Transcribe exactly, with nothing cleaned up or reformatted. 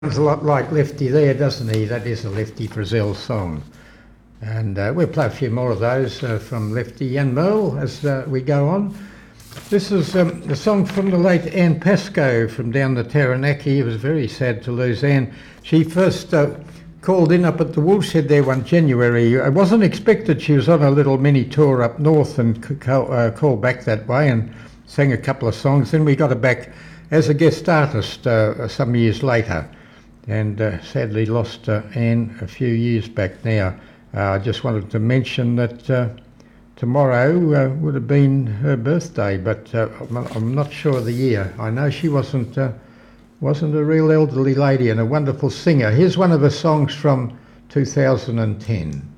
Sounds a lot like Lefty there, doesn't he? That is a Lefty Frizzell song. And uh, we'll play a few more of those uh, from Lefty and Merle as uh, we go on. This is um, a song from the late Anne Pascoe from down the Taranaki. It was very sad to lose Anne. She first uh, called in up at the Woolshed there one January. I wasn't expected. She was on a little mini tour up north and c- call, uh, called back that way and sang a couple of songs. Then we got her back as a guest artist uh, some years later. And uh, sadly lost uh, Anne a few years back now. Uh, I just wanted to mention that uh, tomorrow uh, would have been her birthday, but uh, I'm, I'm not sure of the year. I know she wasn't uh, wasn't a real elderly lady and a wonderful singer. Here's one of her songs from two thousand ten.